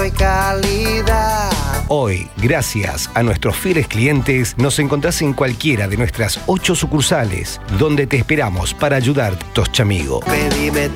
de calidad. Hoy, gracias a nuestros fieles clientes, nos encontrás en cualquiera de nuestras 8 sucursales, donde te esperamos para ayudarte, Toschamigo. Pedime